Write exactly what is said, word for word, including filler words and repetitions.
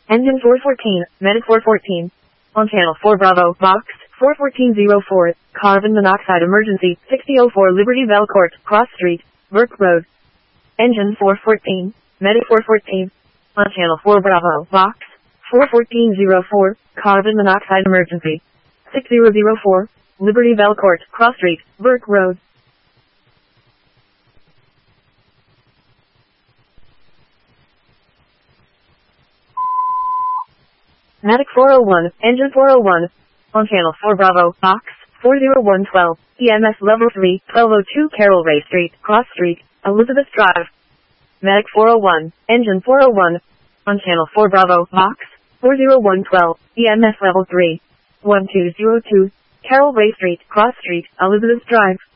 Engine four fourteen, Medic four fourteen. On channel four Bravo, Box, four fourteen oh four, carbon monoxide emergency, sixty oh four Liberty Bell Court, Cross Street, Burke Road. Engine four fourteen, Medic four fourteen. On channel four Bravo, Box, four fourteen oh four, carbon monoxide emergency, six zero zero four, Liberty Bell Court, Cross Street, Burke Road. Medic four oh one, Engine four oh one. On channel four Bravo, Box, four oh one twelve, E M S Level three, twelve oh two Carroll Ray Street, Cross Street, Elizabeth Drive. Medic four oh one, Engine four oh one. On channel four Bravo, Box, four oh one twelve, E M S Level three, twelve oh two Carroll Ray Street, Cross Street, Elizabeth Drive.